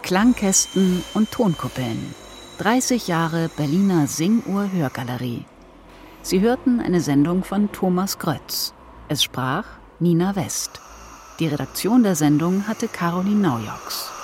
Klangkästen und Tonkuppeln. 30 Jahre Berliner Singuhr-Hörgalerie. Sie hörten eine Sendung von Thomas Grötz. Es sprach Nina West. Die Redaktion der Sendung hatte Caroline Naujoks.